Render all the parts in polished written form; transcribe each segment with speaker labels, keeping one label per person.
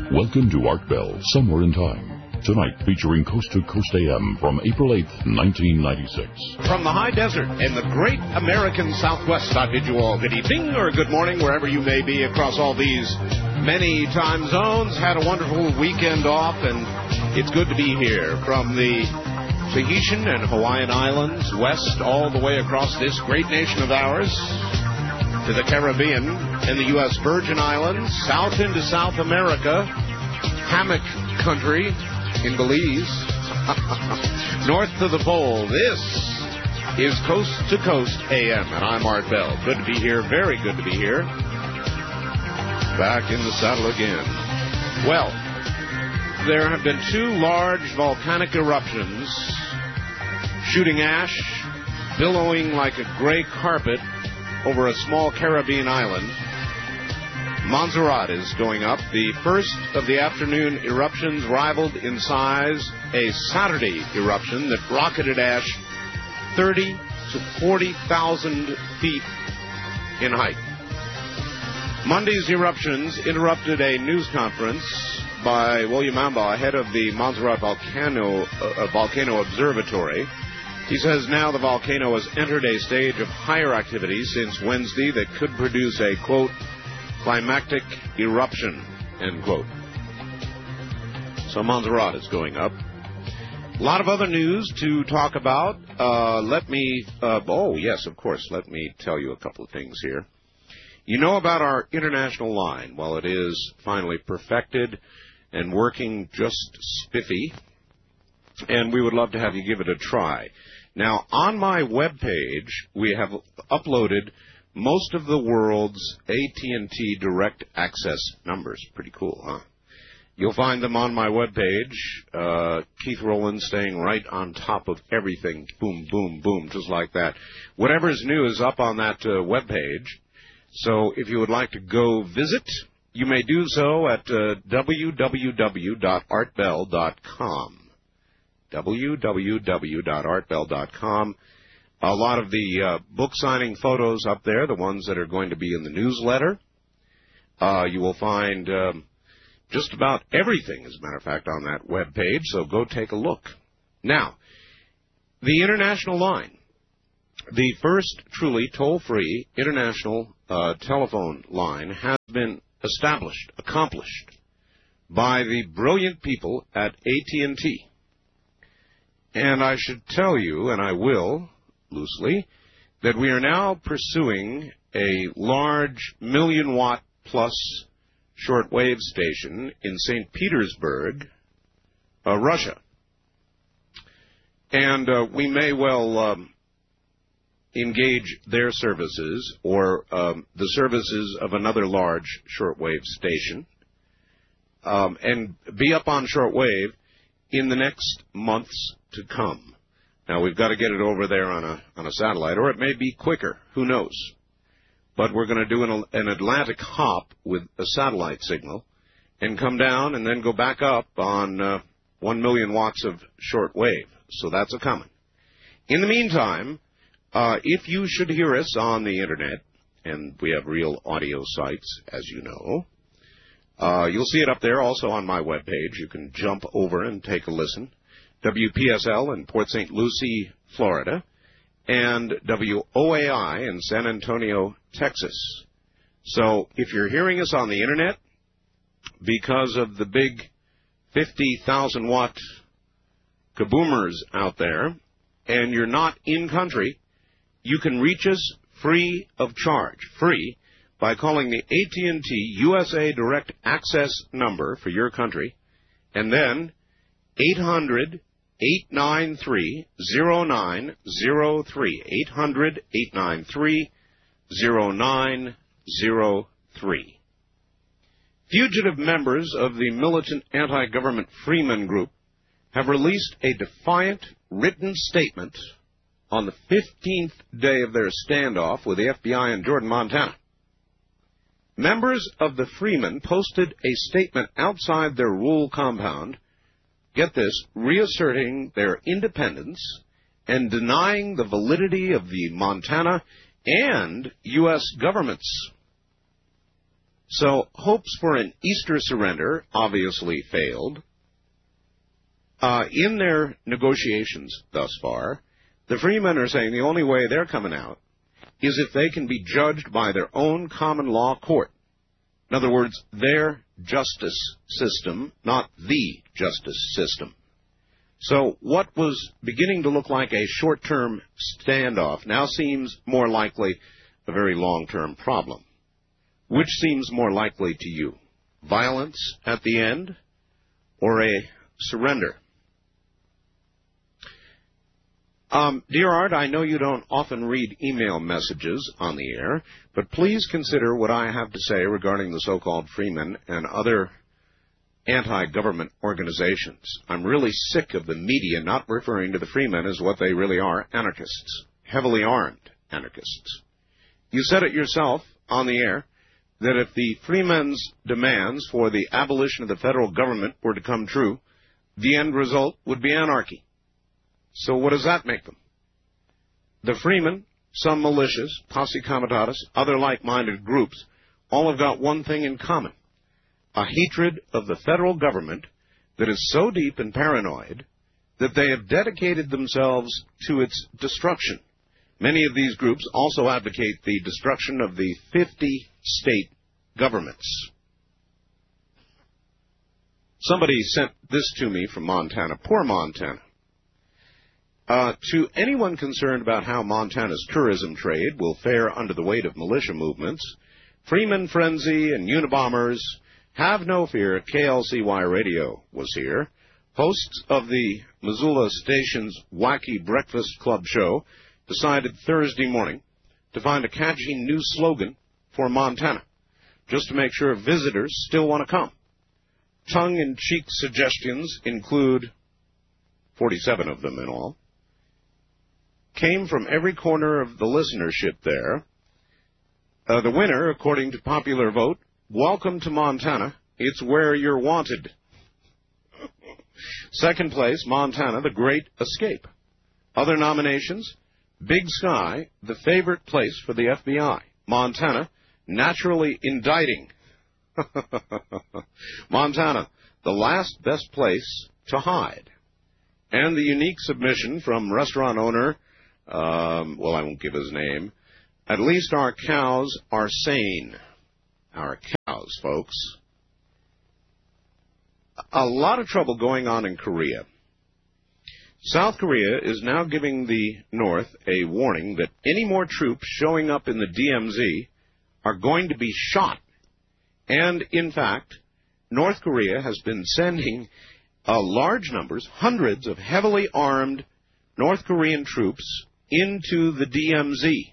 Speaker 1: Welcome to Art Bell, Somewhere in Time. Tonight, featuring Coast to Coast AM from April 8th, 1996.
Speaker 2: From the high desert and the great American Southwest, I bid you all good evening or good morning, wherever you may be across all these many time zones. Had a wonderful weekend off, and it's good to be here. From the Tahitian and Hawaiian Islands, west all the way across this great nation of ours, to the Caribbean and the U.S. Virgin Islands, south into South America, hammock country in Belize, north to the pole. This is Coast to Coast AM, and I'm Art Bell. Good to be here, very good to be here. Back in the saddle again. Well, there have been two large volcanic eruptions, shooting ash, billowing like a gray carpet over a small Caribbean island. Montserrat is going up. The first of the afternoon eruptions rivaled in size a Saturday eruption that rocketed ash 30 to 40,000 feet in height. Monday's eruptions interrupted a news conference by William Ambaugh, head of the Montserrat Volcano Observatory. He says now the volcano has entered a stage of higher activity since Wednesday that could produce a, quote, climactic eruption, end quote. So Montserrat is going up. A lot of other news to talk about. Let me tell you a couple of things here. You know about our international line. Well, it is finally perfected and working just spiffy, and we would love to have you give it a try. Now, on my webpage, we have uploaded most of the world's AT&T direct access numbers. Pretty cool, huh? You'll find them on my webpage. Keith Rowland staying right on top of everything. Boom, boom, boom, just like that. Whatever's new is up on that webpage. So if you would like to go visit, you may do so at www.artbell.com. www.artbell.com. A lot of the book signing photos up there, the ones that are going to be in the newsletter. You will find just about everything, as a matter of fact, on that web page, so go take a look. Now, the international line, the first truly toll-free international telephone line has been accomplished by the brilliant people at AT&T. And I should tell you, and I will, loosely, that we are now pursuing a large million-watt-plus shortwave station in St. Petersburg, Russia. And we may well engage their services or the services of another large shortwave station and be up on shortwave in the next months to come. Now, we've got to get it over there on a satellite, or it may be quicker. Who knows? But we're going to do an Atlantic hop with a satellite signal and come down and then go back up on 1 million watts of short wave. So that's a coming. In the meantime, if you should hear us on the Internet, and we have real audio sites, as you know, you'll see it up there also on my webpage. You can jump over and take a listen. WPSL in Port St. Lucie, Florida, and WOAI in San Antonio, Texas. So if you're hearing us on the Internet, because of the big 50,000-watt kaboomers out there, and you're not in country, you can reach us free of charge, by calling the AT&T USA Direct Access number for your country, and then 800-893-0903, 800-893-0903. Fugitive members of the militant anti-government Freeman Group have released a defiant written statement on the 15th day of their standoff with the FBI in Jordan, Montana. Members of the Freemen posted a statement outside their rural compound, get this, reasserting their independence and denying the validity of the Montana and U.S. governments. So hopes for an Easter surrender obviously failed. In their negotiations thus far, the free men are saying the only way they're coming out is if they can be judged by their own common law court. In other words, their justice system, not the justice system. So what was beginning to look like a short-term standoff now seems more likely a very long-term problem. Which seems more likely to you? Violence at the end or a surrender? Dear Art, I know you don't often read email messages on the air, but please consider what I have to say regarding the so-called Freemen and other anti-government organizations. I'm really sick of the media not referring to the Freemen as what they really are, anarchists, heavily armed anarchists. You said it yourself on the air that if the Freemen's demands for the abolition of the federal government were to come true, the end result would be anarchy. So what does that make them? The Freemen, some militias, posse comitatus, other like-minded groups, all have got one thing in common: a hatred of the federal government that is so deep and paranoid that they have dedicated themselves to its destruction. Many of these groups also advocate the destruction of the 50 state governments. Somebody sent this to me from Montana. Poor Montana. To anyone concerned about how Montana's tourism trade will fare under the weight of militia movements, Freeman Frenzy and Unabombers, have no fear. KLCY Radio was here. Hosts of the Missoula station's Wacky Breakfast Club show decided Thursday morning to find a catchy new slogan for Montana, just to make sure visitors still want to come. Tongue-in-cheek suggestions include 47 of them in all. Came from every corner of the listenership there. The winner, according to popular vote, welcome to Montana. It's where you're wanted. Second place, Montana, the Great Escape. Other nominations, Big Sky, the favorite place for the FBI. Montana, naturally indicting. Montana, the last best place to hide. And the unique submission from restaurant owner, I won't give his name, at least our cows are sane. Our cows, folks. A lot of trouble going on in Korea. South Korea is now giving the North a warning that any more troops showing up in the DMZ are going to be shot. And, in fact, North Korea has been sending large numbers, hundreds of heavily armed North Korean troops into the DMZ.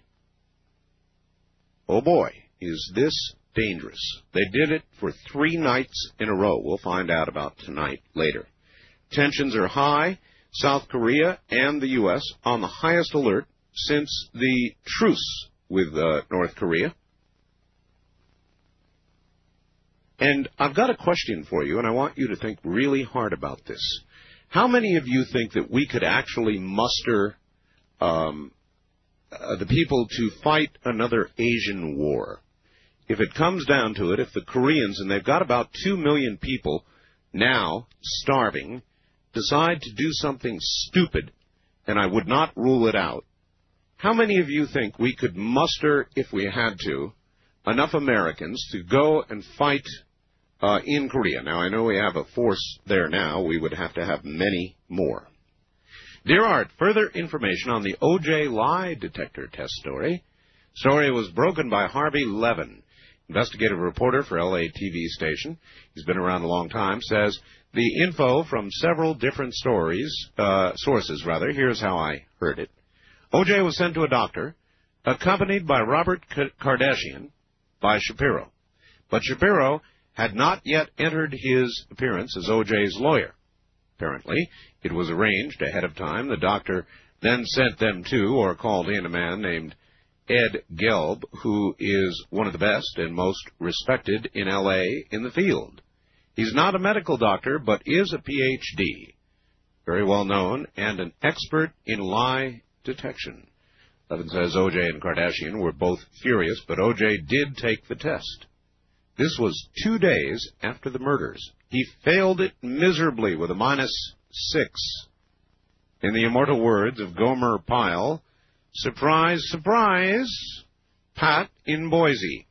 Speaker 2: Oh boy, is this dangerous. They did it for 3 nights in a row. We'll find out about tonight later. Tensions are high. South Korea and the U.S. on the highest alert since the truce with North Korea. And I've got a question for you, and I want you to think really hard about this. How many of you think that we could actually muster the people to fight another Asian war? If it comes down to it, if the Koreans, and they've got about 2 million people now starving, decide to do something stupid, and I would not rule it out, how many of you think we could muster, if we had to, enough Americans to go and fight in Korea? Now, I know we have a force there now. We would have to have many more. Dear Art, further information on the O.J. lie detector test story. Story was broken by Harvey Levin, investigative reporter for L.A. TV station. He's been around a long time. Says the info from several different sources. Here's how I heard it. O.J. was sent to a doctor, accompanied by Robert Kardashian, by Shapiro. But Shapiro had not yet entered his appearance as O.J.'s lawyer. Apparently, it was arranged ahead of time. The doctor then sent them to, or called in, a man named Ed Gelb, who is one of the best and most respected in L.A. in the field. He's not a medical doctor, but is a Ph.D., very well known, and an expert in lie detection. Levin says O.J. and Kardashian were both furious, but O.J. did take the test. This was 2 days after the murders. He failed it miserably with a -6. In the immortal words of Gomer Pyle, surprise, surprise, Pat in Boise.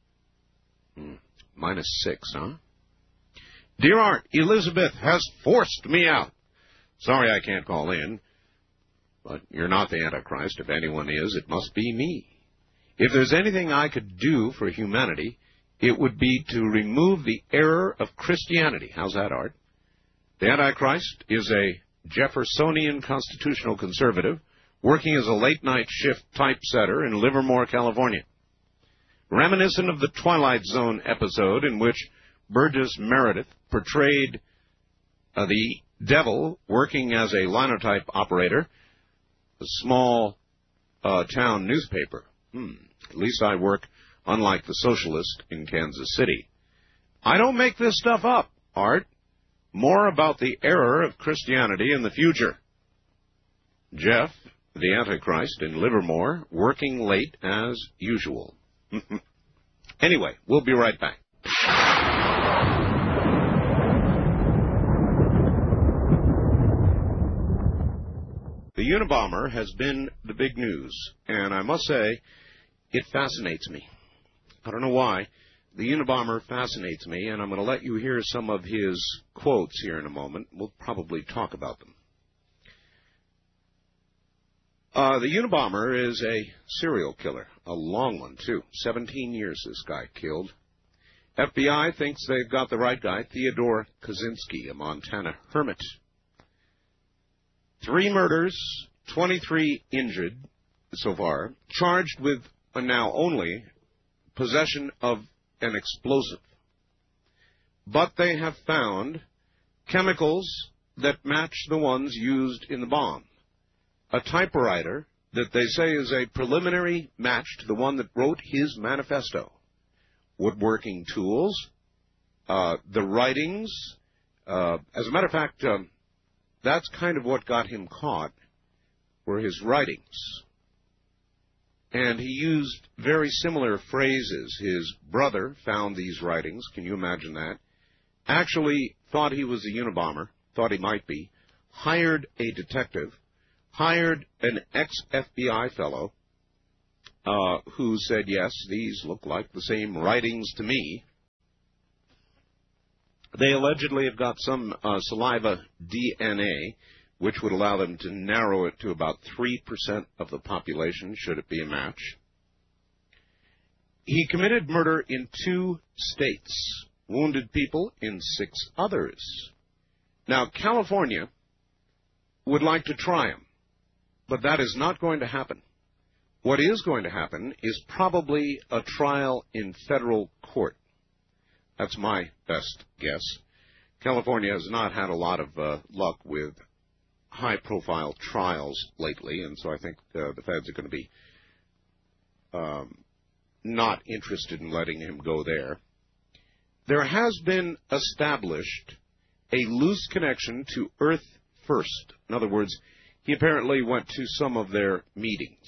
Speaker 2: -6, huh? Dear Art, Elizabeth has forced me out. Sorry I can't call in, but you're not the Antichrist. If anyone is, it must be me. If there's anything I could do for humanity, it would be to remove the error of Christianity. How's that, Art? The Antichrist is a Jeffersonian constitutional conservative working as a late-night shift typesetter in Livermore, California. Reminiscent of the Twilight Zone episode in which Burgess Meredith portrayed the devil working as a linotype operator, a small town newspaper. At least I work unlike the socialist in Kansas City. I don't make this stuff up, Art. More about the error of Christianity in the future. Jeff, the Antichrist in Livermore, working late as usual. Anyway, we'll be right back. The Unabomber has been the big news, and I must say, it fascinates me. I don't know why. The Unabomber fascinates me, and I'm going to let you hear some of his quotes here in a moment. We'll probably talk about them. The Unabomber is a serial killer, a long one, too. 17 years this guy killed. FBI thinks they've got the right guy, Theodore Kaczynski, a Montana hermit. 3 murders, 23 injured so far, charged with now only possession of an explosive. But they have found chemicals that match the ones used in the bomb. A typewriter that they say is a preliminary match to the one that wrote his manifesto. Woodworking tools, the writings. As a matter of fact, that's kind of what got him caught, were his writings. And he used very similar phrases. His brother found these writings, can you imagine that? Actually thought he was a Unabomber, thought he might be, hired a detective, hired an ex-FBI fellow who said, yes, these look like the same writings to me. They allegedly have got some saliva DNA, which would allow them to narrow it to about 3% of the population, should it be a match. He committed murder in 2 states, wounded people in 6 others. Now, California would like to try him, but that is not going to happen. What is going to happen is probably a trial in federal court. That's my best guess. California has not had a lot of luck with high-profile trials lately, and so I think the feds are going to be not interested in letting him go there. There has been established a loose connection to Earth First. In other words, he apparently went to some of their meetings.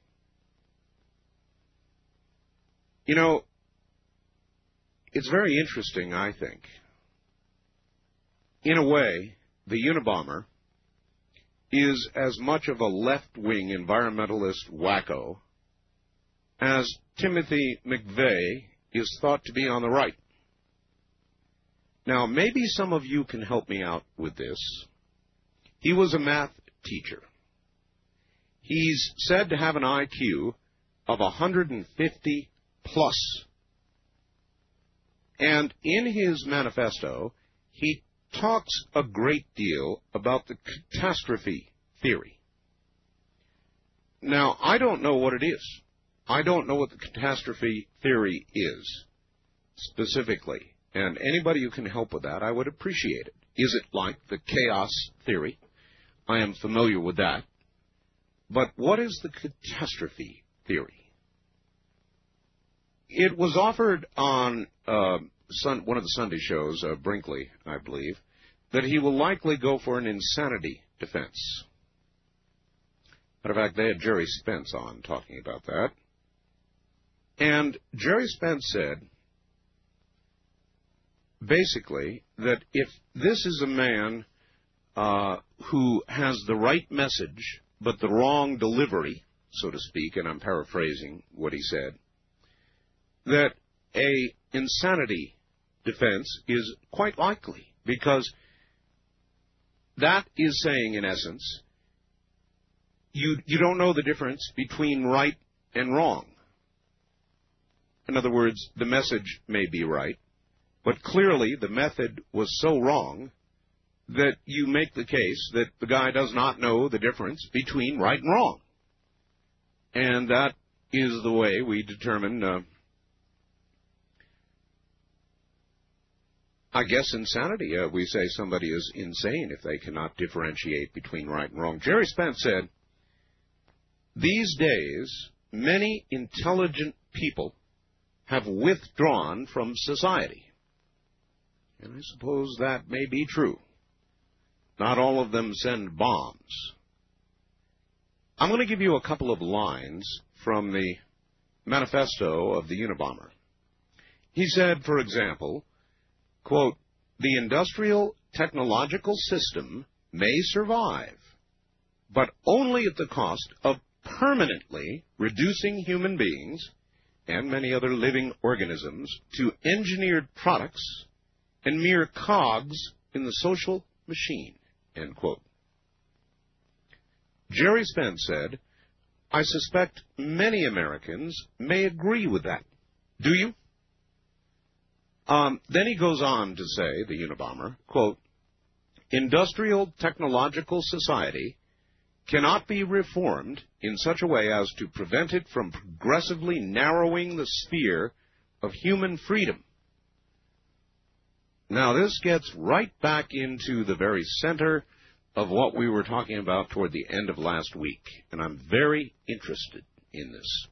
Speaker 2: You know, it's very interesting, I think. In a way, the Unabomber is as much of a left-wing environmentalist wacko as Timothy McVeigh is thought to be on the right. Now, maybe some of you can help me out with this. He was a math teacher. He's said to have an IQ of 150 plus. And in his manifesto, he talks a great deal about the catastrophe theory. Now, I don't know what it is. I don't know what the catastrophe theory is specifically. And anybody who can help with that, I would appreciate it. Is it like the chaos theory? I am familiar with that. But what is the catastrophe theory? It was offered on one of the Sunday shows, Brinkley, I believe, that he will likely go for an insanity defense. Matter of fact, they had Jerry Spence on talking about that. And Jerry Spence said basically that if this is a man who has the right message but the wrong delivery, so to speak, and I'm paraphrasing what he said, that a insanity defense is quite likely, because that is saying, in essence, you don't know the difference between right and wrong. In other words, the message may be right, but clearly the method was so wrong that you make the case that the guy does not know the difference between right and wrong. And that is the way we determine, I guess, insanity. We say somebody is insane if they cannot differentiate between right and wrong. Jerry Spence said, "These days, many intelligent people have withdrawn from society." And I suppose that may be true. Not all of them send bombs. I'm going to give you a couple of lines from the manifesto of the Unabomber. He said, for example, quote, "The industrial technological system may survive, but only at the cost of permanently reducing human beings and many other living organisms to engineered products and mere cogs in the social machine," end quote. Jerry Spence said, "I suspect many Americans may agree with that. Do you?" Then he goes on to say, the Unabomber, quote, "Industrial technological society cannot be reformed in such a way as to prevent it from progressively narrowing the sphere of human freedom." Now, this gets right back into the very center of what we were talking about toward the end of last week, and I'm very interested in this.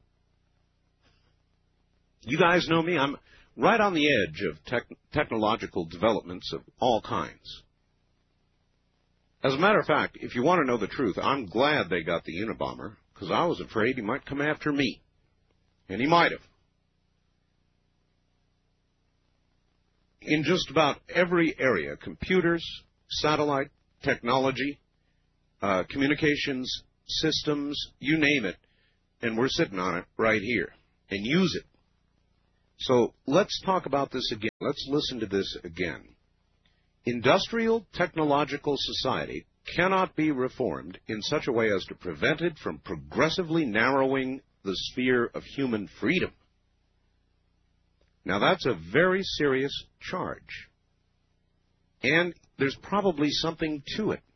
Speaker 2: You guys know me. I'm right on the edge of technological developments of all kinds. As a matter of fact, if you want to know the truth, I'm glad they got the Unabomber, because I was afraid he might come after me. And he might have. In just about every area, computers, satellite, technology, communications systems, you name it, and we're sitting on it right here, and use it. So let's talk about this again. Let's listen to this again. Industrial technological society cannot be reformed in such a way as to prevent it from progressively narrowing the sphere of human freedom. Now, that's a very serious charge. And there's probably something to it.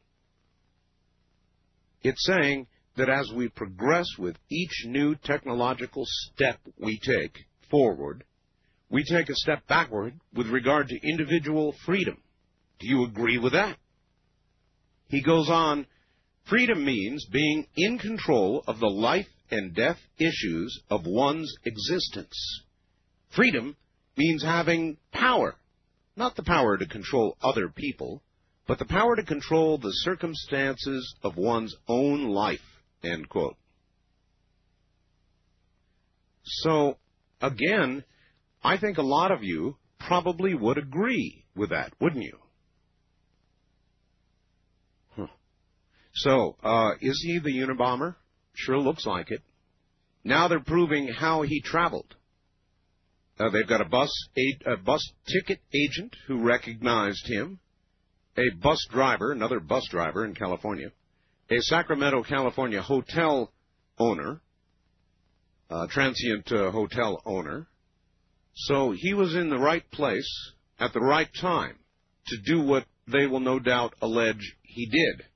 Speaker 2: It's saying that as we progress with each new technological step we take forward, we take a step backward with regard to individual freedom. Do you agree with that? He goes on, "Freedom means being in control of the life and death issues of one's existence. Freedom means having power, not the power to control other people, but the power to control the circumstances of one's own life," end quote. So, again, I think a lot of you probably would agree with that, wouldn't you? So, is he the Unabomber? Sure looks like it. Now they're proving how he traveled. They've got a bus ticket agent who recognized him, a bus driver, another bus driver in California, a Sacramento, California hotel owner, transient hotel owner. So he was in the right place at the right time to do what they will no doubt allege he did.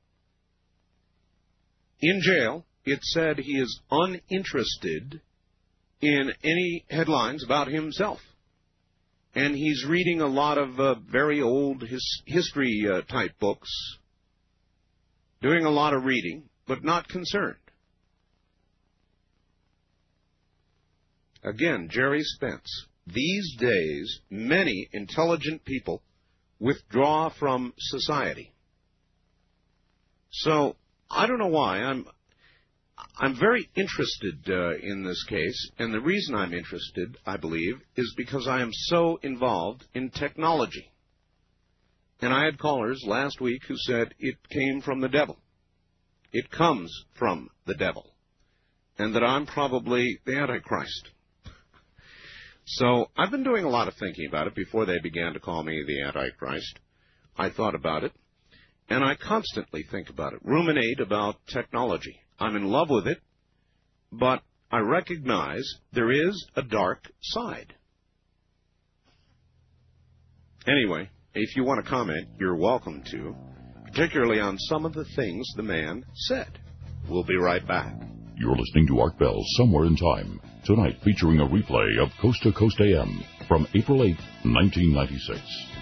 Speaker 2: In jail, it said he is uninterested in any headlines about himself. And he's reading a lot of very old history-type books, doing a lot of reading, but not concerned. Again, Jerry Spence. These days, many intelligent people withdraw from society. So, I don't know why. I'm very interested in this case, and the reason I'm interested, I believe, is because I am so involved in technology. And I had callers last week who said it came from the devil. It comes from the devil. And that I'm probably the Antichrist. So I've been doing a lot of thinking about it before they began to call me the Antichrist. I thought about it, and I constantly think about it, ruminate about technology. I'm in love with it, but I recognize there is a dark side. Anyway, if you want to comment, you're welcome to, particularly on some of the things the man said. We'll be right back.
Speaker 1: You're listening to Art Bell Somewhere in Time, tonight featuring a replay of Coast to Coast AM from April 8, 1996.